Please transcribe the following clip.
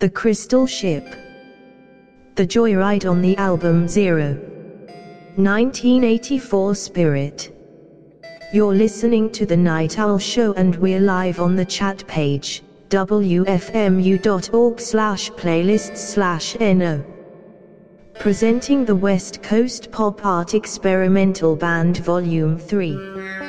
The Crystal Ship. The Joyride on the album Zero. 1984 Spirit. You're listening to The Night Owl Show and we're live on the chat page, wfmu.org/playlists/no. Presenting the West Coast Pop Art Experimental Band Volume 3.